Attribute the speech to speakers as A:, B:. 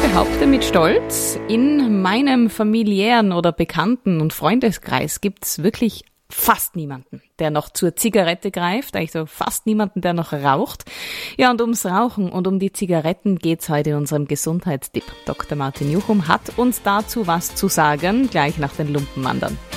A: behaupte mit Stolz, in meinem familiären oder Bekannten- und Freundeskreis gibt's wirklich fast niemanden, der noch zur Zigarette greift, eigentlich so fast niemanden, der noch raucht. Ja, und ums Rauchen und um die Zigaretten geht's heute in unserem Gesundheitstipp. Dr. Martin Juchum hat uns dazu was zu sagen, gleich nach den Lumpenwandern.